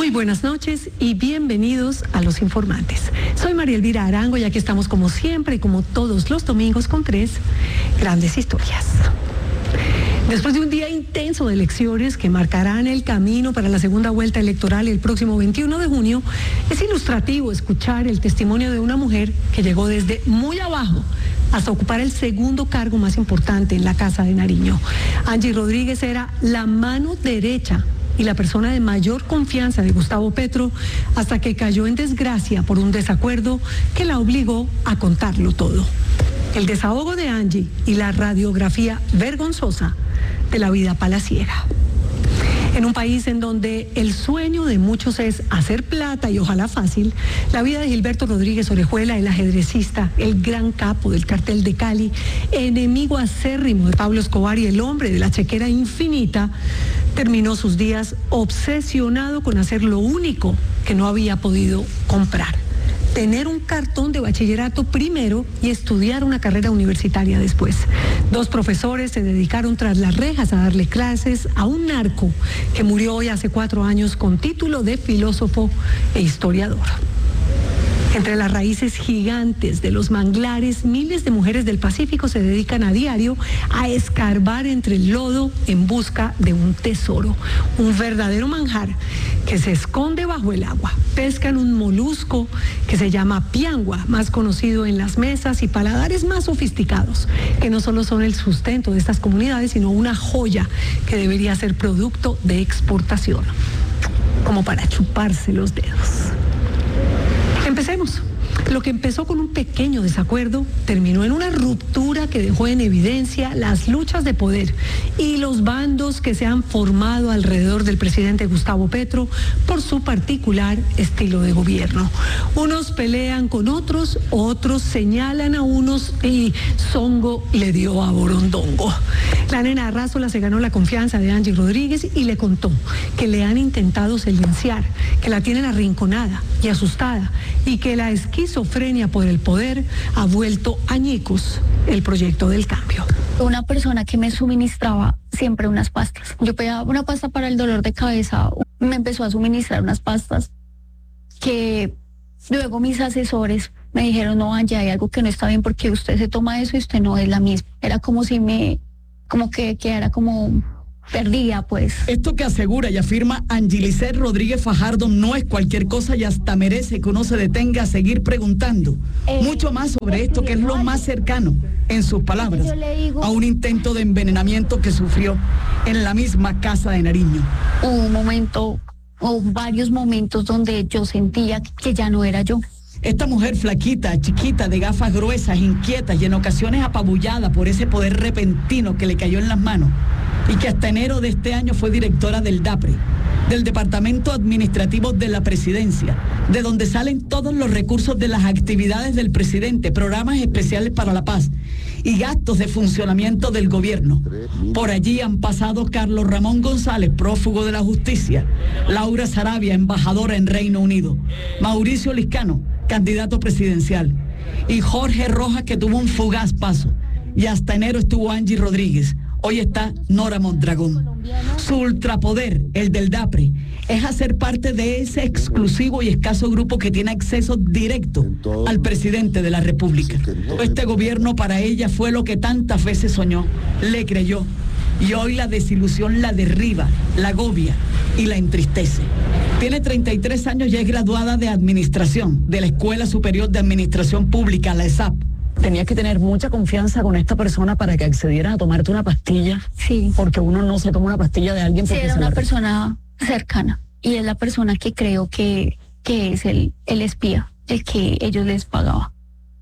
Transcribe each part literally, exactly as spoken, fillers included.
Muy buenas noches y bienvenidos a Los Informantes. Soy María Elvira Arango y aquí estamos como siempre y como todos los domingos con tres grandes historias. Después de un día intenso de elecciones que marcarán el camino para la segunda vuelta electoral el próximo veintiuno de junio, es ilustrativo escuchar el testimonio de una mujer que llegó desde muy abajo hasta ocupar el segundo cargo más importante en la Casa de Nariño. Angie Rodríguez era la mano derecha y la persona de mayor confianza de Gustavo Petro hasta que cayó en desgracia por un desacuerdo que la obligó a contarlo todo. El desahogo de Angie y la radiografía vergonzosa de la vida palaciega. En un país en donde el sueño de muchos es hacer plata y ojalá fácil, la vida de Gilberto Rodríguez Orejuela, el ajedrecista, el gran capo del cartel de Cali, enemigo acérrimo de Pablo Escobar y el hombre de la chequera infinita, terminó sus días obsesionado con hacer lo único que no había podido comprar: tener un cartón de bachillerato primero y estudiar una carrera universitaria después. Dos profesores se dedicaron tras las rejas a darle clases a un narco que murió hoy hace cuatro años con título de filósofo e historiador. Entre las raíces gigantes de los manglares, miles de mujeres del Pacífico se dedican a diario a escarbar entre el lodo en busca de un tesoro, un verdadero manjar que se esconde bajo el agua. Pescan un molusco que se llama piangua, más conocido en las mesas y paladares más sofisticados, que no solo son el sustento de estas comunidades, sino una joya que debería ser producto de exportación, como para chuparse los dedos. Empecemos. Lo que empezó con un pequeño desacuerdo terminó en una ruptura que dejó en evidencia las luchas de poder y los bandos que se han formado alrededor del presidente Gustavo Petro por su particular estilo de gobierno. Unos pelean con otros, otros señalan a unos y Zongo le dio a Borondongo. La nena Arrázola se ganó la confianza de Angie Rodríguez y le contó que le han intentado silenciar, que la tienen arrinconada y asustada y que la esquizofrenia por el poder ha vuelto añicos el proyecto del cambio. Una persona que me suministraba siempre unas pastas. Yo pedía una pasta para el dolor de cabeza, me empezó a suministrar unas pastas que luego mis asesores me dijeron: no, Angie, hay algo que no está bien porque usted se toma eso y usted no es la misma. Era como si me, como que quedara como perdida, pues. Esto que asegura y afirma Angilicet Rodríguez Fajardo no es cualquier cosa y hasta merece que uno se detenga a seguir preguntando eh, mucho más sobre esto, que es lo más cercano, en sus palabras, digo, a un intento de envenenamiento que sufrió en la misma Casa de Nariño. Hubo un momento, o varios momentos donde yo sentía que ya no era yo. Esta mujer flaquita, chiquita, de gafas gruesas, inquietas y en ocasiones apabullada por ese poder repentino que le cayó en las manos, y que hasta enero de este año fue directora del DAPRE, del Departamento Administrativo de la Presidencia, de donde salen todos los recursos de las actividades del presidente, programas especiales para la paz y gastos de funcionamiento del gobierno. Por allí han pasado Carlos Ramón González, prófugo de la justicia, Laura Sarabia, embajadora en Reino Unido, Mauricio Liscano, candidato presidencial, y Jorge Rojas, que tuvo un fugaz paso, y hasta enero estuvo Angie Rodríguez. Hoy está Nora Mondragón. Su ultrapoder, el del DAPRE, es hacer parte de ese exclusivo y escaso grupo que tiene acceso directo al presidente de la República. Este gobierno para ella fue lo que tantas veces soñó, le creyó, y hoy la desilusión la derriba, la agobia y la entristece. Tiene treinta y tres años y es graduada de Administración de la Escuela Superior de Administración Pública, la ESAP. Tenías que tener mucha confianza con esta persona para que accedieras a tomarte una pastilla. Sí. Porque uno no se toma una pastilla de alguien porque sí, era se una la... persona cercana. Y es la persona que creo que, que es el, el espía, el que ellos les pagaban.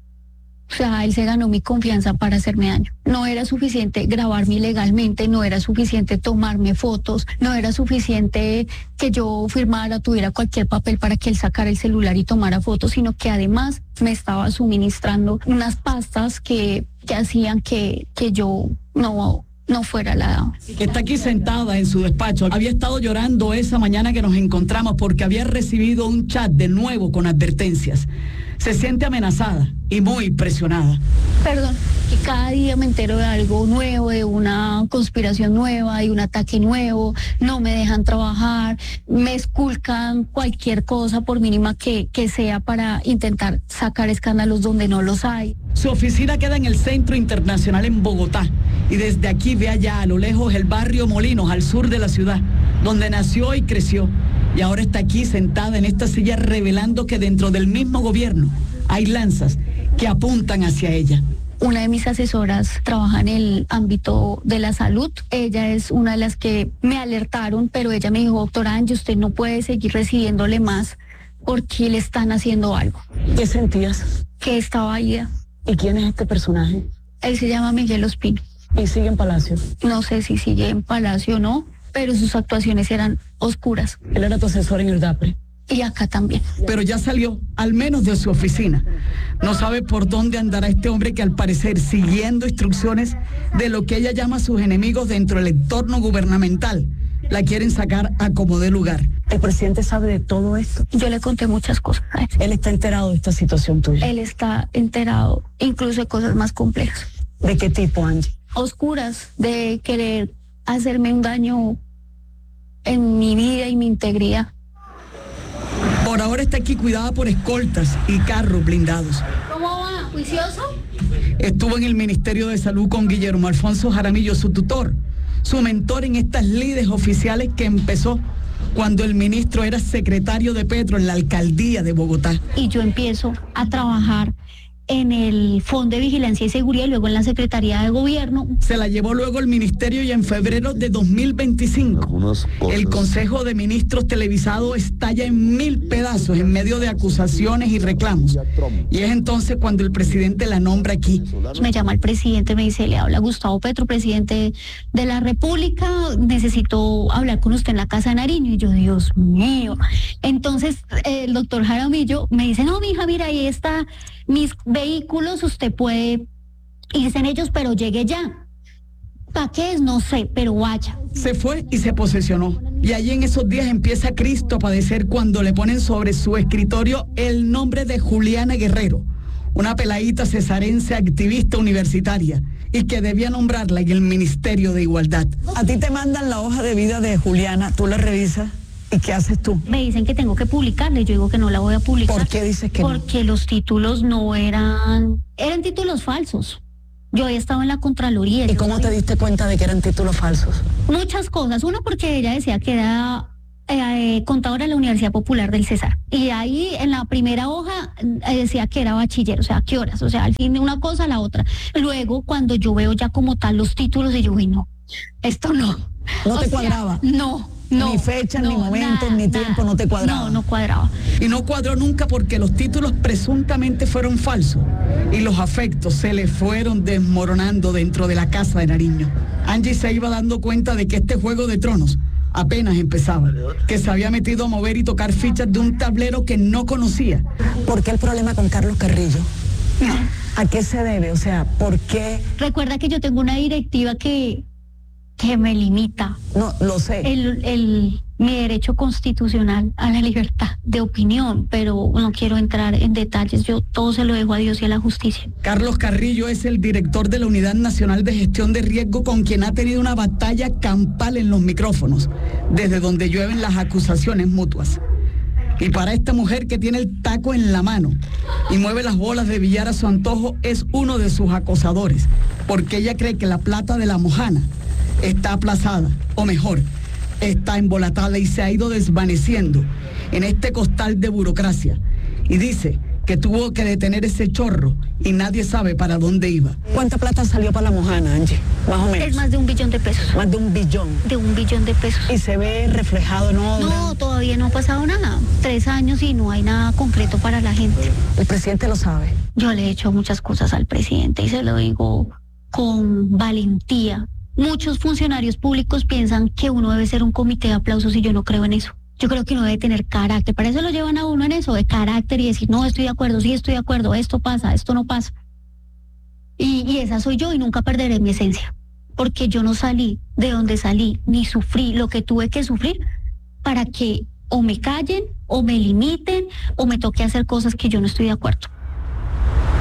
O sea, él se ganó mi confianza para hacerme daño. No era suficiente grabarme ilegalmente, no era suficiente tomarme fotos, no era suficiente que yo firmara, tuviera cualquier papel para que él sacara el celular y tomara fotos, sino que además me estaba suministrando unas pastas que, que hacían que, que yo no... no fuera la... Está aquí sentada en su despacho. Había estado llorando esa mañana que nos encontramos porque había recibido un chat de nuevo con advertencias. Se siente amenazada y muy presionada. Perdón. que cada día me entero de algo nuevo, de una conspiración nueva, de un ataque nuevo, no me dejan trabajar, me esculcan cualquier cosa por mínima que, que sea para intentar sacar escándalos donde no los hay. Su oficina queda en el Centro Internacional en Bogotá y desde aquí ve allá a lo lejos el barrio Molinos, al sur de la ciudad, donde nació y creció. Y ahora está aquí sentada en esta silla revelando que dentro del mismo gobierno hay lanzas que apuntan hacia ella. Una de mis asesoras trabaja en el ámbito de la salud. Ella es una de las que me alertaron, pero ella me dijo, doctora Angie, usted no puede seguir recibiéndole más porque le están haciendo algo. ¿Qué sentías? Que estaba ida. ¿Y quién es este personaje? Él se llama Miguel Ospino. ¿Y sigue en Palacio? No sé si sigue en Palacio o no, pero sus actuaciones eran oscuras. Él era tu asesor en el DAPRE. Y acá también. Pero ya salió, al menos de su oficina. No sabe por dónde andará este hombre que al parecer, siguiendo instrucciones de lo que ella llama sus enemigos dentro del entorno gubernamental, la quieren sacar a como dé lugar. ¿El presidente sabe de todo esto? Yo le conté muchas cosas a él. ¿Él está enterado de esta situación tuya? Él está enterado, incluso de cosas más complejas. ¿De qué tipo, Angie? Oscuras, de querer hacerme un daño en mi vida y mi integridad. Por ahora está aquí cuidada por escoltas y carros blindados. ¿Cómo va? ¿Juicioso? Estuvo en el Ministerio de Salud con Guillermo Alfonso Jaramillo, su tutor, su mentor en estas lides oficiales que empezó cuando el ministro era secretario de Petro en la alcaldía de Bogotá. Y yo empiezo a trabajar en el Fondo de Vigilancia y Seguridad y luego en la Secretaría de Gobierno. Se la llevó luego el ministerio y en febrero de dos mil veinticinco el Consejo de Ministros televisado estalla en mil pedazos en medio de acusaciones y reclamos. Y es entonces cuando el presidente la nombra aquí. Me llama el presidente, me dice, le habla Gustavo Petro, presidente de la República, necesito hablar con usted en la Casa de Nariño. Y yo, Dios mío. Entonces el doctor Jaramillo me dice, no, mija, mira, ahí está mis vehículos, usted puede irse en ellos, pero llegue ya. ¿Para qué es? No sé, pero vaya. Se fue y se posesionó. Y allí en esos días empieza Cristo a padecer cuando le ponen sobre su escritorio el nombre de Juliana Guerrero, una peladita cesarense activista universitaria, y que debía nombrarla en el Ministerio de Igualdad. A ti te mandan la hoja de vida de Juliana, tú la revisas. ¿Y qué haces tú? Me dicen que tengo que publicarla y yo digo que no la voy a publicar. ¿Por qué dices que no? Porque los títulos no eran... Eran títulos falsos. Yo había estado en la Contraloría. ¿Y cómo te diste cuenta de que eran títulos falsos? Muchas cosas. Una, porque ella decía que era eh, contadora de la Universidad Popular del Cesar. Y ahí en la primera hoja eh, decía que era bachiller. O sea, ¿qué horas? O sea, al fin de una cosa, la otra. Luego, cuando yo veo ya como tal los títulos, y yo, uy, no, esto no. ¿No o te sea, cuadraba? No. No, ni fecha, no, ni momento, nada, ni nada. tiempo, no te cuadraba. No, no cuadraba. Y no cuadró nunca porque los títulos presuntamente fueron falsos y los afectos se le fueron desmoronando dentro de la Casa de Nariño. Angie se iba dando cuenta de que este Juego de Tronos apenas empezaba, que se había metido a mover y tocar fichas de un tablero que no conocía. ¿Por qué el problema con Carlos Carrillo? ¿A qué se debe? O sea, ¿por qué? Recuerda que yo tengo una directiva que... que me limita. No, lo sé. El, el, mi derecho constitucional a la libertad de opinión, pero no quiero entrar en detalles. Yo todo se lo dejo a Dios y a la justicia. Carlos Carrillo es el director de la Unidad Nacional de Gestión de Riesgo con quien ha tenido una batalla campal en los micrófonos, desde donde llueven las acusaciones mutuas. Y para esta mujer que tiene el taco en la mano y mueve las bolas de billar a su antojo, es uno de sus acosadores, porque ella cree que la plata de la mojana está aplazada, o mejor, está embolatada y se ha ido desvaneciendo en este costal de burocracia. Y dice que tuvo que detener ese chorro y nadie sabe para dónde iba. ¿Cuánta plata salió para la mojana, Angie? Más o menos. Es más de un billón de pesos. Más de un billón. De un billón de pesos. ¿Y se ve reflejado en obra? No, todavía no ha pasado nada. Tres años y no hay nada concreto para la gente. ¿El presidente lo sabe? Yo le he hecho muchas cosas al presidente y se lo digo con valentía. Muchos funcionarios públicos piensan que uno debe ser un comité de aplausos y yo no creo en eso. Yo creo que uno debe tener carácter. Para eso lo llevan a uno en eso, de carácter y decir, no, estoy de acuerdo, sí estoy de acuerdo, esto pasa, esto no pasa. Y, y esa soy yo y nunca perderé mi esencia. Porque yo no salí de donde salí, ni sufrí lo que tuve que sufrir para que o me callen, o me limiten, o me toque hacer cosas que yo no estoy de acuerdo.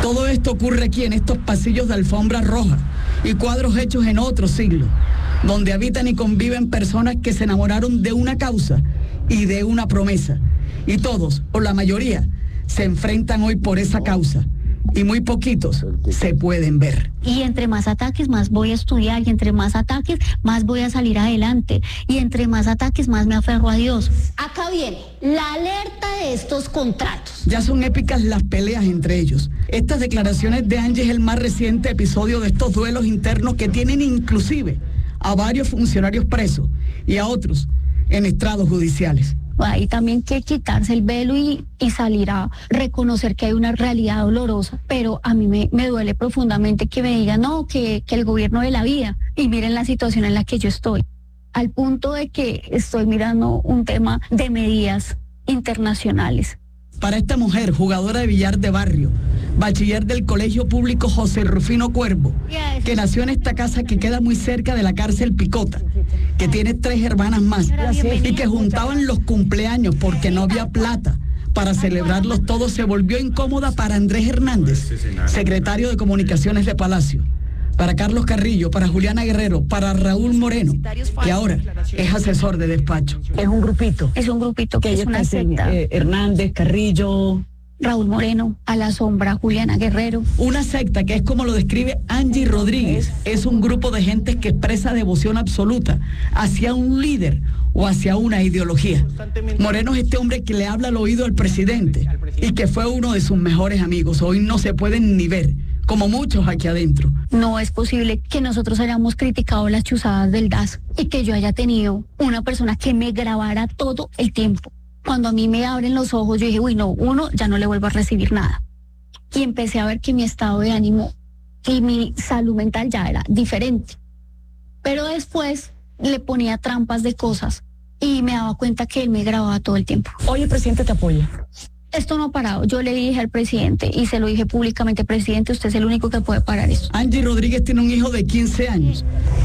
Todo esto ocurre aquí en estos pasillos de alfombra roja y cuadros hechos en otro siglo, donde habitan y conviven personas que se enamoraron de una causa y de una promesa. Y todos, o la mayoría, se enfrentan hoy por esa causa. Y muy poquitos se pueden ver. Y entre más ataques, más voy a estudiar. Y entre más ataques, más voy a salir adelante. Y entre más ataques, más me aferro a Dios. Acá viene la alerta de estos contratos. Ya son épicas las peleas entre ellos. Estas declaraciones de Angie es el más reciente episodio de estos duelos internos que tienen inclusive a varios funcionarios presos y a otros en estrados judiciales. Hay también que quitarse el velo y, y salir a reconocer que hay una realidad dolorosa, pero a mí me, me duele profundamente que me digan, no, que, que el gobierno de la vida, y miren la situación en la que yo estoy, al punto de que estoy mirando un tema de medidas internacionales. Para esta mujer, jugadora de billar de barrio, bachiller del Colegio Público José Rufino Cuervo, que nació en esta casa que queda muy cerca de la cárcel Picota, que tiene tres hermanas más y que juntaban los cumpleaños porque no había plata para celebrarlos todos, se volvió incómoda para Andrés Hernández, secretario de Comunicaciones de Palacio, para Carlos Carrillo, para Juliana Guerrero, para Raúl Moreno, que ahora es asesor de despacho. Es un grupito. Es un grupito que, que es una secta. Eh, Hernández, Carrillo, Raúl Moreno, a la sombra, Juliana Guerrero. Una secta que es como lo describe Angie Rodríguez, es un grupo de gentes que expresa devoción absoluta hacia un líder o hacia una ideología. Moreno es este hombre que le habla al oído al presidente y que fue uno de sus mejores amigos. Hoy no se pueden ni ver, como muchos aquí adentro. No es posible que nosotros hayamos criticado las chuzadas del D A S y que yo haya tenido una persona que me grabara todo el tiempo. Cuando a mí me abren los ojos, yo dije, uy, no, uno, ya no le vuelvo a recibir nada. Y empecé a ver que mi estado de ánimo y mi salud mental ya era diferente. Pero después le ponía trampas de cosas y me daba cuenta que él me grababa todo el tiempo. Hoy el presidente te apoya. Esto no ha parado. Yo le dije al presidente y se lo dije públicamente, presidente, usted es el único que puede parar esto. Angie Rodríguez tiene un hijo de quince años.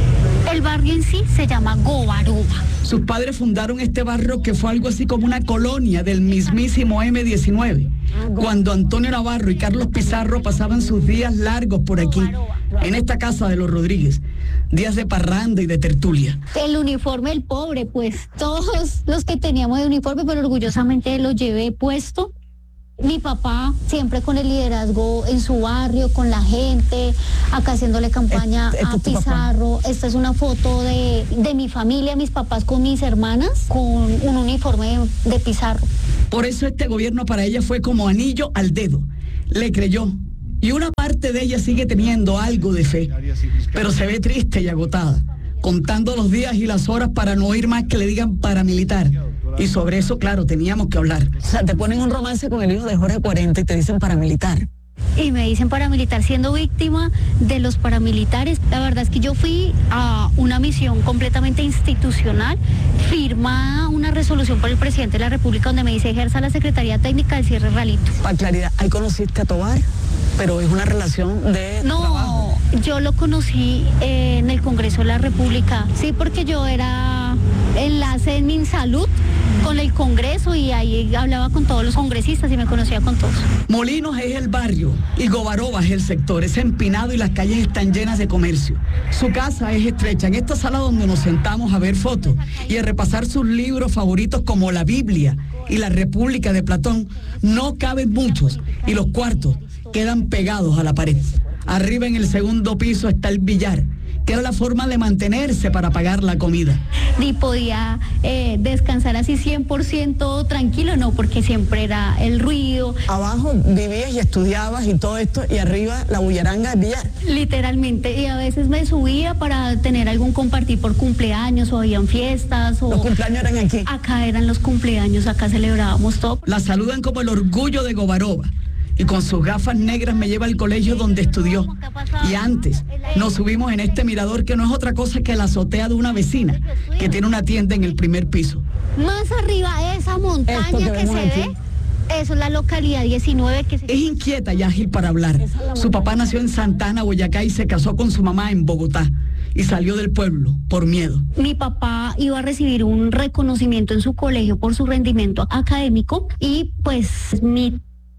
El barrio en sí se llama Gobaroba. Sus padres fundaron este barrio que fue algo así como una colonia del mismísimo eme diecinueve, cuando Antonio Navarro y Carlos Pizarro pasaban sus días largos por aquí, en esta casa de los Rodríguez, días de parranda y de tertulia. El uniforme del pobre, pues todos los que teníamos de uniforme, pero orgullosamente lo llevé puesto. Mi papá siempre con el liderazgo en su barrio, con la gente, acá haciéndole campaña este, este a Pizarro. Esta es una foto de, de mi familia, mis papás con mis hermanas, con un uniforme de, de Pizarro. Por eso este gobierno para ella fue como anillo al dedo. Le creyó. Y una parte de ella sigue teniendo algo de fe, pero se ve triste y agotada, contando los días y las horas para no oír más que le digan paramilitar. Y sobre eso, claro, teníamos que hablar. O sea, te ponen un romance con el hijo de Jorge cuarenta y te dicen paramilitar. Y me dicen paramilitar, siendo víctima de los paramilitares. La verdad es que yo fui a una misión completamente institucional, firmada una resolución por el presidente de la República donde me dice ejerza la Secretaría Técnica del cierre realito. Para claridad, ahí conociste a Tobar, pero es una relación de No, trabajo. Yo lo conocí eh, en el Congreso de la República, sí, porque yo era enlace en MinSalud con el Congreso y ahí hablaba con todos los congresistas y me conocía con todos. Molinos es el barrio y Gobaroba es el sector, es empinado y las calles están llenas de comercio. Su casa es estrecha, en esta sala donde nos sentamos a ver fotos y a repasar sus libros favoritos como la Biblia y la República de Platón, no caben muchos y los cuartos quedan pegados a la pared. Arriba en el segundo piso está el billar, que era la forma de mantenerse para pagar la comida. Ni podía eh, descansar así cien por ciento tranquilo, no, porque siempre era el ruido. Abajo vivías y estudiabas y todo esto, y arriba la bullaranga de billar. Literalmente, y a veces me subía para tener algún compartir por cumpleaños o habían fiestas. O Los cumpleaños eran aquí. Acá eran los cumpleaños, acá celebrábamos todo. La saludan como el orgullo de Gobaroba. Y con sus gafas negras me lleva al colegio donde estudió. Y antes nos subimos en este mirador que no es otra cosa que la azotea de una vecina que tiene una tienda en el primer piso. Más arriba, esa montaña Esto que que, vemos se aquí. ve, eso es la localidad diecinueve que se... Es inquieta y ágil para hablar. Su papá nació en Santana, Boyacá, y se casó con su mamá en Bogotá. Y salió del pueblo por miedo. Mi papá iba a recibir un reconocimiento en su colegio por su rendimiento académico y pues mi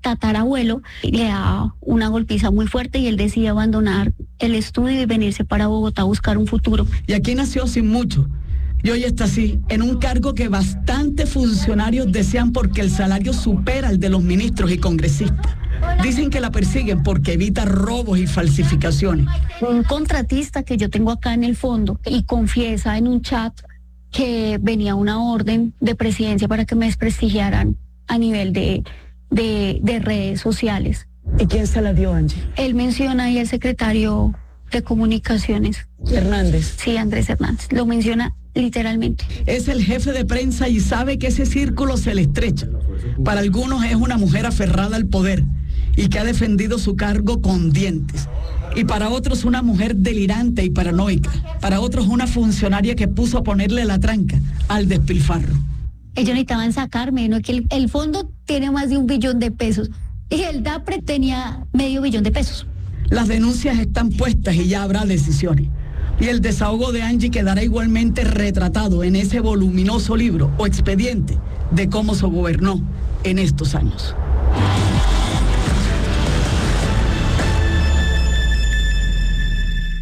tatarabuelo le da una golpiza muy fuerte y él decide abandonar el estudio y venirse para Bogotá a buscar un futuro. Y aquí nació sin mucho. Y hoy está así, en un cargo que bastantes funcionarios desean porque el salario supera el de los ministros y congresistas. Dicen que la persiguen porque evita robos y falsificaciones. Un contratista que yo tengo acá en el fondo y confiesa en un chat que venía una orden de presidencia para que me desprestigiaran a nivel de, de, de redes sociales. ¿Y quién se la dio, Angie? Él menciona ahí al secretario de Comunicaciones. Hernández. Sí, Andrés Hernández. Lo menciona literalmente. Es el jefe de prensa y sabe que ese círculo se le estrecha. Para algunos es una mujer aferrada al poder y que ha defendido su cargo con dientes. Y para otros una mujer delirante y paranoica. Para otros una funcionaria que puso a ponerle la tranca al despilfarro. Ellos necesitaban sacarme, ¿no? Que el, el fondo tiene más de un billón de pesos y el DAPRE tenía medio billón de pesos. Las denuncias están puestas y ya habrá decisiones. Y el desahogo de Angie quedará igualmente retratado en ese voluminoso libro o expediente de cómo se gobernó en estos años.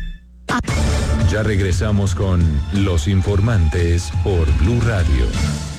Ya regresamos con Los Informantes por Blue Radio.